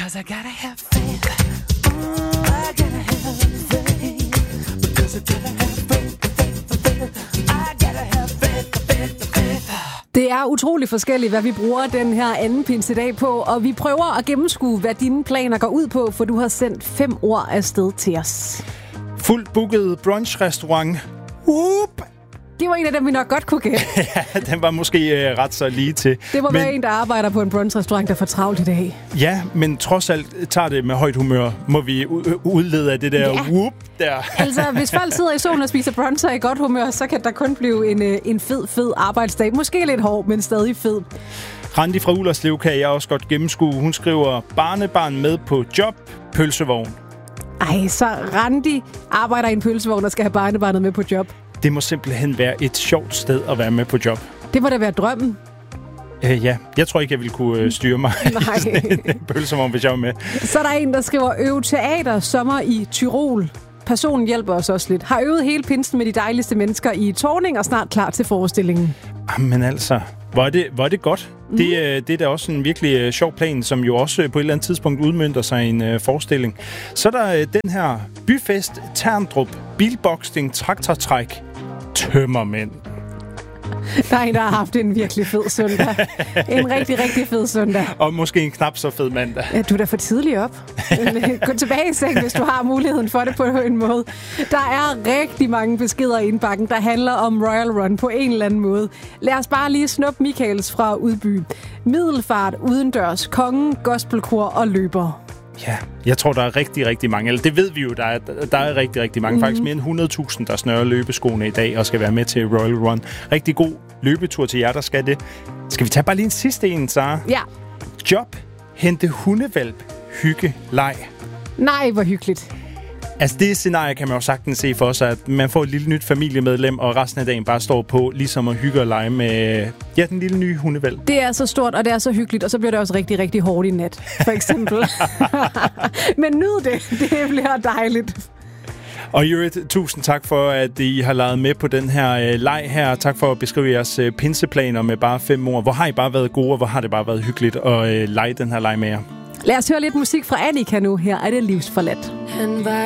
'cause I gotta have faith. I gotta have faith. Because I gotta have faith. I gotta have faith. Det er utrolig forskelligt, hvad vi bruger den her anden pinsedag på, og vi prøver at gennemskue, hvad dine planer går ud på, for du har sendt 5 ord afsted til os. Fuldt booket brunchrestaurant. Whoop! Det var en af dem, vi nok godt kunne gætte. Ja, den var måske ret så lige til. Det må være en, der arbejder på en brunchrestaurant, der får travlt i dag. Ja, men trods alt tager det med højt humør, må vi udlede af det der whoop der. Altså, hvis folk sidder i solen og spiser brunch og i godt humør, så kan der kun blive en fed arbejdsdag. Måske lidt hård, men stadig fed. Randi fra Ullerslev kan jeg også godt gennemskue. Hun skriver, barnebarn med på job, pølsevogn. Ej, så Randi arbejder i en pølsevogn og skal have barnebarnet med på job. Det må simpelthen være et sjovt sted at være med på job. Det må da være drømmen. Ja, jeg tror ikke, jeg ville kunne styre mig i en pølsevogn, hvis jeg var med. Så er der en, der skriver, øve teater, sommer i Tyrol. Personen hjælper os også lidt. Har øvet hele pinsen med de dejligste mennesker i Torning og snart klar til forestillingen. Men altså, hvor er det godt. Det er da også en virkelig sjov plan, som jo også på et eller andet tidspunkt udmønter sig i en forestilling. Så er der den her byfest, Terndrup, bilboksning, traktortræk, tømmermænd. Der er en, der har haft en virkelig fed søndag. En rigtig, rigtig fed søndag. Og måske en knap så fed mandag. Ja, du er da for tidligt op. Gå tilbage i seng, hvis du har muligheden for det på en måde. Der er rigtig mange beskeder i indbakken, der handler om Royal Run på en eller anden måde. Lad os bare lige snuppe Michaels fra Udby. Middelfart, udendørs, kongen, gospelkor og løber. Ja, jeg tror, der er rigtig, rigtig mange. Eller det ved vi jo, der er rigtig, rigtig mange. Faktisk mere end 100.000, der snører løbeskoene i dag og skal være med til Royal Run. Rigtig god løbetur til jer, der skal det. Skal vi tage bare lige en sidste en, Sara? Ja. Job, hente hundevalp, hygge, leg. Nej, hvor hyggeligt. Altså det scenarie kan man jo sagtens se for sig, at man får et lille nyt familiemedlem, og resten af dagen bare står på, ligesom at hygge og lege med den lille nye hundevalp. Det er så stort, og det er så hyggeligt, og så bliver det også rigtig, rigtig hårdt i nat, for eksempel. Men nyd det. Det bliver dejligt. Og Jørgen, tusind tak for, at I har leget med på den her leg her. Tak for at beskrive jeres pinseplaner med bare 5 ord. Hvor har I bare været gode, og hvor har det bare været hyggeligt at lege den her leg med jer? Lad os høre lidt musik fra Annika nu. Her er det Livsforladt. Han var